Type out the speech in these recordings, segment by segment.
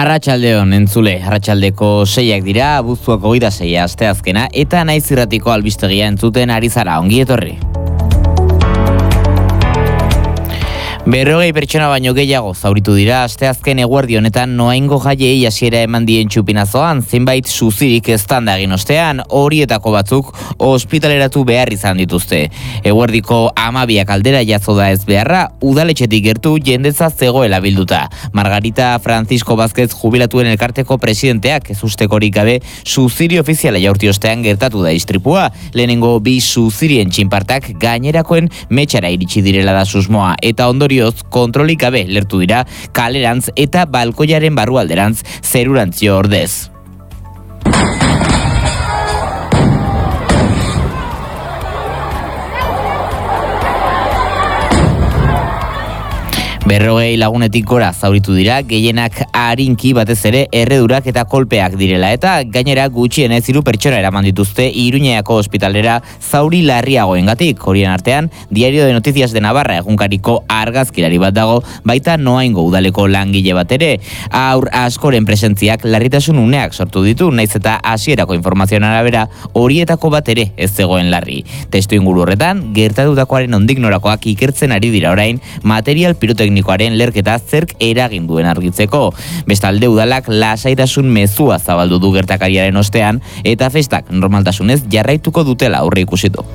Arratsaldeon entzule, arratsaldeko 6ak dira, abuztuak 26 asteazkena eta Naiz Irratiko albistegia entzuten ari zara, ongi etorri. 40 pertsona baino gehiago zauritu dira asteazken eguerdi honetan Noaingo jaiei hasiera eman dien txupinazoan, zenbait suzirik eztanda egin ostean, horietako batzuk ospitaleratu behar izan dituzte. Eguerdiko 12 aldera jazo da ez beharra, udaletxetik gertu jendetza zegoela bilduta. Margarita Francisco Vázquez jubilatuen elkarteko presidenteak ez ustekorik gabe suziri ofiziala jaurti ostean gertatu da istripua. Lehenengo 2 suzirien txinpartak gainerakoen metxara iritsi direla da susmoa, eta ondorioz kontrolik gabe lertu dira kalerantz eta balkoiaren barrualderantz zerurantzio ordez. Berrogei lagunetik gora zauritu dira, gehienak arinki batez ere erredurak eta kolpeak direla, eta gainera gutxienez 3 pertsona eraman dituzte Iruñeako ospitalera zauri larriagoengatik. Horien artean, Diario de Noticias de Navarra egunkariko argazkilari bat dago, baita Noaingo udaleko langile bat ere. Haur askoren presentziak larritasun uneak sortu ditu, naiz eta hasierako informazioen arabera horietako bat ere ez zegoen larri. Testu inguru horretan, gertatutakoaren nondik norakoak ikertzen ari dira orain, material piroteknikoaren lerketa zerk eragin duen argitzeko. Bestalde udalak lasaitasun mezua zabaldu du gertakariaren ostean, eta festak normaltasunez jarraituko dutela aurre ikusitu.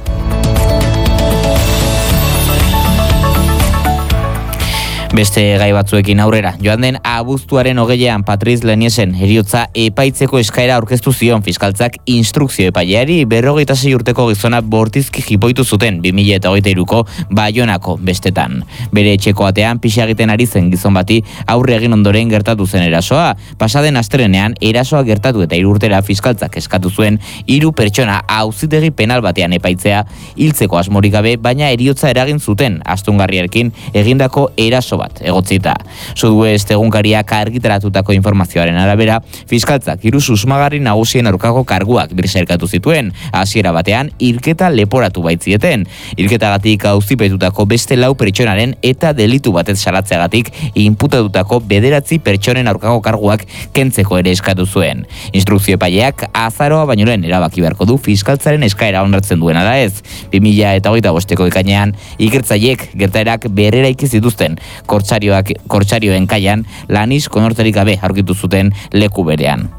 Beste gai batzuekin aurrera, joan den abuztuaren 20an Patriz Leniesen heriotza epaitzeko eskaera aurkeztu zion fiskaltzak instrukzio epaileari. 46 urteko gizona bortizki jipoitu zuten 2023ko Baionako bestetan. Bere etxeko atean pixa egiten ari zen gizon bati aurre egin ondoren gertatu zen erasoa. Pasaden astelehenean erasoa gertatu eta 3 urtera fiskaltzak eskatu zuen 3 pertsona auzitegi penal batean epaitzea, hiltzeko asmorik gabe, baina heriotza eragin zuten astungarriarekin egindako eraso bat egotzita. Sudoeste egunkariak argitaratutako informazioaren arabera, fiskaltzak 3 susmagarri nagusien aurkako karguak birsailkatu zituen. Hasiera batean hilketa leporatu baitzieten. Hilketagatik auzipetutako beste 4 pertsonaren eta delitu batez salatzeagatik inputatutako 9 pertsonen aurkako karguak kentzeko ere eskatu zuen. Instrukzio epaileak azaroa baino lehen erabaki beharko du fiskaltzaren eskaera onartzen duena da ez. 2025ko ekainean ikertzaileek gertaerak berreraiki zituzten kortsarioen kaian Laniz konorterik gabe aurkitu zuten leku berean.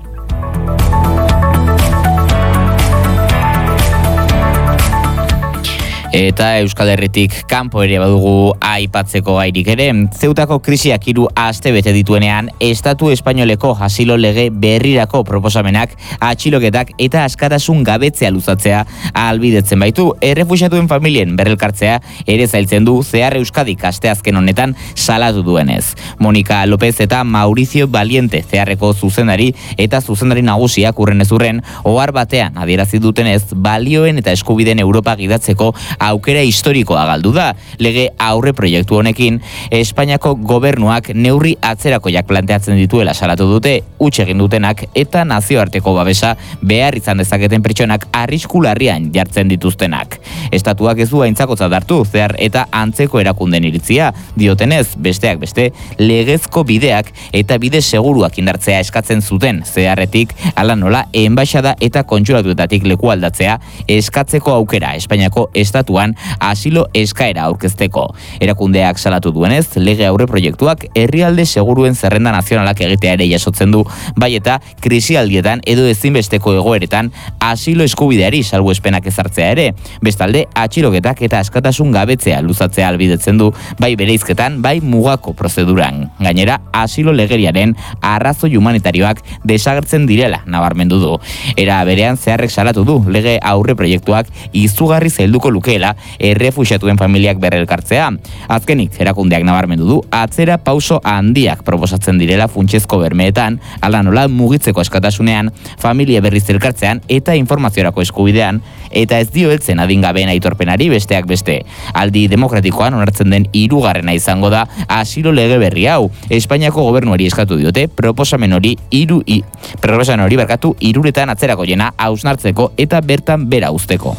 Eta Euskal Herritik kanpo ere badugu aipatzeko gairik ere. Zeutako krisiak 3 aste bete dituenean, Estatu Espainoleko asilo lege berrirako proposamenak atxiloketak eta askatasun gabetzea luzatzea ahalbidetzen baitu. Errefuxiatuen familien berrelkartzea ere zailtzen du Zehar Euskadik asteazken honetan salatu duenez. Monika López eta Mauricio Valiente Zeharreko zuzendari eta zuzendari nagusiak urrenez urren ohar batean adierazi dutenez, balioen eta eskubideen Europa gidatzeko aukera historikoa galdu da. Lege aurre proiektu honekin, Espainiako gobernuak neurri atzerakoiak planteatzen dituela salatu dute, huts egin dutenak eta nazioarteko babesa behar izan dezaketen pertsonak arrisku larrian jartzen dituztenak. Estatuak ez du aintzakotzat hartu Zehar eta antzeko erakunden iritzia, diotenez, besteak beste, legezko bideak eta bide seguruak indartzea eskatzen zuten Zeharretik, hala nola enbaixada eta kontsulatuetatik leku aldatzea eskatzeko aukera Espainiako estatuan asilo eskaera aurkezteko. Erakundeak salatu duenez, lege aurre proiektuak herrialde seguruen zerrenda nazionalak egitea ere jasotzen du, bai eta krisialdietan edo ezinbesteko egoeretan asilo eskubideari salbuespenak ezartzea ere. Bestalde, atxiloketak eta askatasun gabetzea luzatzea ahalbidetzen du, bai bereizketan, bai mugako prozeduran. Gainera, asilo legeriaren arrazoi humanitarioak desagertzen direla nabarmendu du. Era berean Zeharrek salatu du lege aurre proiektuak izugarri zailduko lukeela errefuxiatuen familiak berrelkartzea. Azkenik, erakundeak nabarmendu du atzera pauso handiak proposatzen direla funtsezko bermeetan, hala nola mugitzeko askatasunean, familia berriz elkartzean eta informaziorako eskubidean, eta ez dio heltzen adingabeen aitorpenari besteak beste. Aldi demokratikoan onartzen den 3. izango da asilo lege berri hau. Espainiako gobernuari eskatu diote proposamen hori 3 atzerako jena hausnartzeko eta bertan bera uzteko.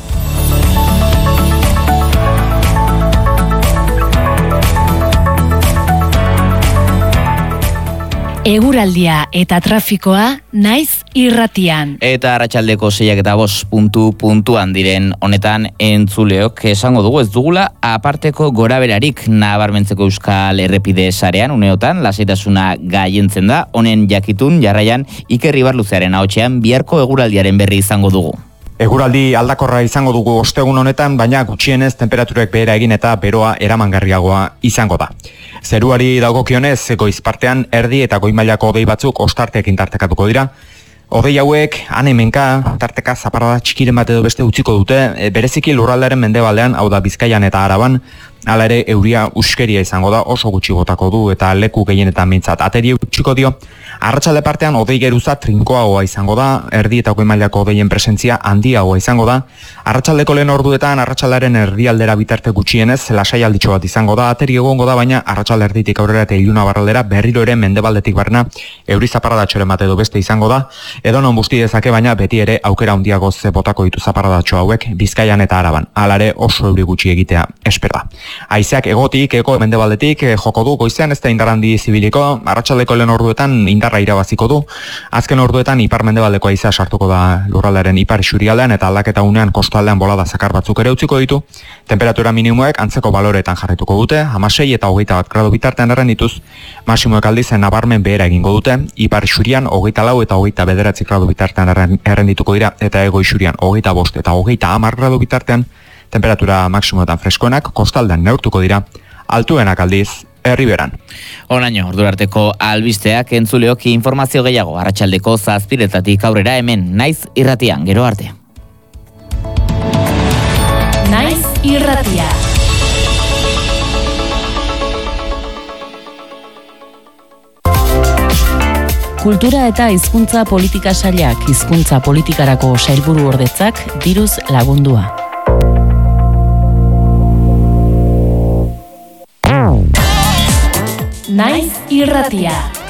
Eguraldia eta trafikoa naiz irratian. Eta arratsaldeko 6:05 puntuan diren honetan entzuleok esango dugu ez dugula aparteko goraberarik nabarmentzeko Euskal Errepide sarean uneotan lasaitasuna gailentzen da. Honen jakitun jarraian Iker Ibarluzearen ahotsean biharko eguraldiaren berri izango dugu. Eguraldi aldakorra izango dugu ostegun honetan, baina gutxienez temperaturek behera egin eta beroa eramangarriagoa izango da. Zeruari dagokionez, goiz partean erdi eta goi mailako hodei batzuk ostarteekin tartekatuko dira. Hodei hauek, han-hemenka, tarteka zaparrada txikiren bat edo beste utziko dute, bereziki lurraldearen mendebaldean, hau da Bizkaian eta Araban, hala ere euria uskeria izango da, oso gutxi botako du eta leku gehienetan mintzat ateri utziko dio. Arratsalde partean hodei geruza trinkoagoa izango da, erdi eta goi mailako hodeien presentzia handiagoa izango da. Arratsaldeko lehen orduetan arratsaldaren erdialdera bitarte gutxienez lasai alditxo bat izango da, ateri egongo da, baina arratsalde erditik aurrera eta iluna barraldera berriro ere mendebaldetik barrena euri zaparradatxoren bat edo beste izango da. Edonon busti dezake, baina beti ere aukera handiagoz botako ditu zaparradatxo hauek Bizkaian eta Araban. Hala ere oso euri gutxi egitea espera. Haizeak egotik, eko mendebaldetik joko du goizean ez da indar handi zibiliko, arratsaldeko lehen orduetan indarra irabaziko du. Azken orduetan ipar mendebaldeko haizea sartuko da lurraldearen ipar isurialdean eta aldaketa unean kostaldean bolada zakar batzuk ere utziko ditu. Temperatura minimoek antzeko baloreetan jarraituko dute, 16 eta 21 gradu bitartean errendituz, maximoek aldiz nabarmen behera egingo dute, ipar isurian 24 eta 29 gradu bitartean errendituko dira eta hego isurian 25 eta 30 gradu bitartean. Temperatura maksimoetan freskoenak kostaldean neurtuko dira, altuenak aldiz Herriberan. Onaino, ordurarteko albisteak entzuleok informazio gehiago arratsaldeko 7:00 aurrera hemen naiz irratian, gero arte. Naiz irratia. Kultura eta hizkuntza politika sailak hizkuntza politikarako sailburu ordetzak diruz lagundua. Naiz irratia.